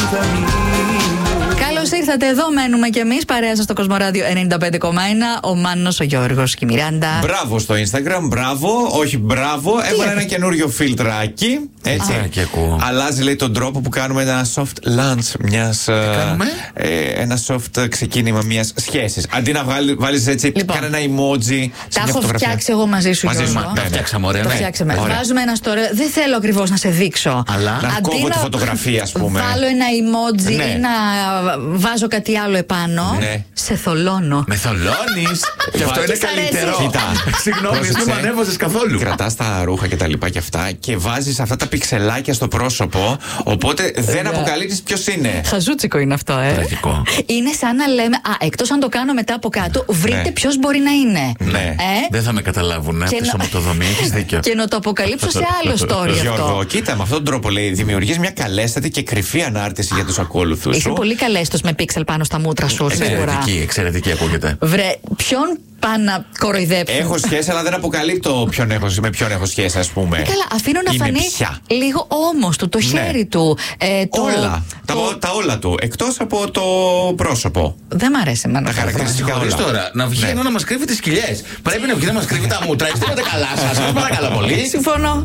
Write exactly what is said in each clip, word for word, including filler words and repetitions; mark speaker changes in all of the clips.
Speaker 1: Καλώς ήρθατε, εδώ μένουμε κι εμείς. Παρέα σας στο Κοσμοράδιο ενενήντα πέντε κόμμα ένα. Ο Μάνος, ο Γιώργος και η Μιράντα.
Speaker 2: Μπράβο στο Instagram, μπράβο, όχι μπράβο. Έβαλα ένα καινούριο φίλτράκι. Έτσι.
Speaker 3: Α, και ακούω.
Speaker 2: Αλλάζει, λέει, τον τρόπο που κάνουμε ένα soft launch μιας. Ε, ένα soft ξεκίνημα μιας σχέσης. Αντί να βάλεις έτσι, λοιπόν, κάνε ένα emoji.
Speaker 1: Τα έχω φτιάξει εγώ μαζί σου,
Speaker 2: μαζί
Speaker 1: Γιώργο.
Speaker 2: Τα
Speaker 3: φτιάξαμε, ωραία.
Speaker 1: Το φτιάξαμε. Βάζουμε ένα story. Δεν θέλω ακριβώς να σε δείξω.
Speaker 3: Αλλά
Speaker 2: να
Speaker 1: αντί
Speaker 2: κόβω
Speaker 1: να
Speaker 2: τη φωτογραφία, ας πούμε.
Speaker 1: Βάλω ένα emoji,
Speaker 2: ναι,
Speaker 1: ή να βάζω κάτι άλλο επάνω.
Speaker 2: Ναι.
Speaker 1: Σε θολώνω.
Speaker 3: Με θολώνεις. Και αυτό είναι καλύτερο.
Speaker 2: Κοίτα.
Speaker 3: Συγγνώμη, δεν με ανέβαζες καθόλου.
Speaker 2: Κρατάς τα ρούχα και τα λοιπά και αυτά και βάζεις αυτά τα πιξελάκια στο πρόσωπο. Οπότε δεν αποκαλύπτεις ποιος είναι.
Speaker 1: Χαζούτσικο είναι αυτό, ε.
Speaker 3: Τραγικό.
Speaker 1: Είναι σαν να λέμε, α, εκτός αν το κάνω μετά από κάτω, βρείτε
Speaker 2: ναι.
Speaker 1: ποιος μπορεί να είναι.
Speaker 2: Ναι.
Speaker 1: Ε?
Speaker 3: Δεν θα με καταλάβουν αυτή η σωματοδομή, έχεις δίκιο.
Speaker 1: Και να το αποκαλύψω σε άλλο story αυτό.
Speaker 2: Γιώργο, κοίτα, με αυτόν τον τρόπο, λέει, δημιουργείς μια καλέστατη και κρυφή ανάρτηση για τους ακόλουθους σου.
Speaker 1: Είσαι πολύ καλέστος με πίξελ πάνω στα μούτρα σου, σίγουρα.
Speaker 3: Εξαιρετική, εξαιρετική ακούγεται.
Speaker 1: Βρε, ποιον πάνε να κοροϊδέψουν.
Speaker 2: Έχω σχέση, αλλά δεν αποκαλύπτω ποιον έχω, με ποιον έχω σχέση, ας πούμε.
Speaker 1: Καλά, αφήνω να
Speaker 2: Είμαι
Speaker 1: φανεί
Speaker 2: πια.
Speaker 1: λίγο όμος του, το
Speaker 2: Ναι.
Speaker 1: χέρι του. Ε, το,
Speaker 2: Όλα.
Speaker 1: Το...
Speaker 2: Τα, τα όλα του. Εκτός από το πρόσωπο.
Speaker 1: Δεν μ' αρέσει εμένα.
Speaker 2: Τα χαρακτηριστικά
Speaker 3: Χωρίς
Speaker 2: όλα.
Speaker 3: τώρα να βγει
Speaker 2: Ναι.
Speaker 3: ενώ να μας κρύβει τις σκυλιές. Πρέπει να βγει να μας κρύβει τα μούτρα. Είστε καλά σας. Σας παρακαλώ πολύ.
Speaker 1: Συμφωνώ.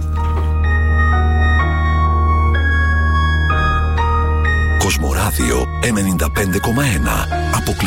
Speaker 4: Κοσμοράδιο ενενήντα πέντε κόμμα ένα.